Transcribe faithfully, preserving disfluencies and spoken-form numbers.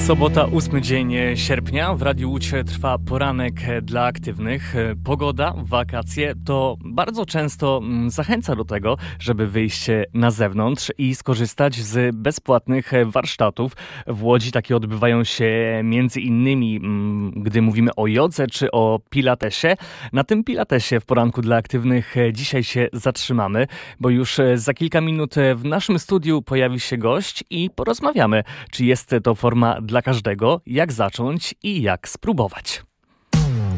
Sobota, ósmy dzień sierpnia. W Radiu Łódź trwa poranek dla aktywnych. Pogoda, wakacje to bardzo często zachęca do tego, żeby wyjść na zewnątrz i skorzystać z bezpłatnych warsztatów. W Łodzi takie odbywają się między innymi, gdy mówimy o jodze czy o pilatesie. Na tym pilatesie w poranku dla aktywnych dzisiaj się zatrzymamy, bo już za kilka minut w naszym studiu pojawi się gość i porozmawiamy, czy jest to forma dla każdego, jak zacząć i jak spróbować.